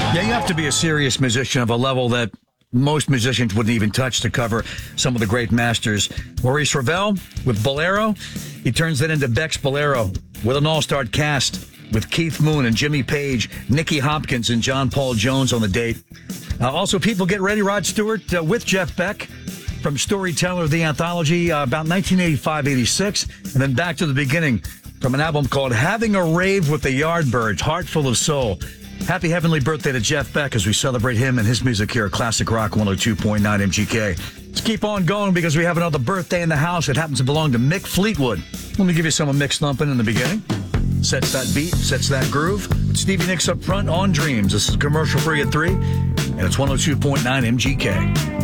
Yeah, you have to be a serious musician of a level that most musicians wouldn't even touch to cover some of the great masters. Maurice Ravel with Bolero. He turns it into Beck's Bolero with an all-star cast with Keith Moon and Jimmy Page, Nicky Hopkins, and John Paul Jones on the date. Also, people get ready. Rod Stewart with Jeff Beck from Storyteller, the anthology, about 1985-86. And then back to the beginning from an album called Having a Rave with the Yardbirds, Heart Full of Soul. Happy heavenly birthday to Jeff Beck as we celebrate him and his music here at Classic Rock 102.9 MGK. Let's keep on going because we have another birthday in the house. It happens to belong to Mick Fleetwood. Let me give you some of Mick's thumping in the beginning. Sets that beat, sets that groove. With Stevie Nicks up front on Dreams. This is commercial free at 3, and it's 102.9 MGK.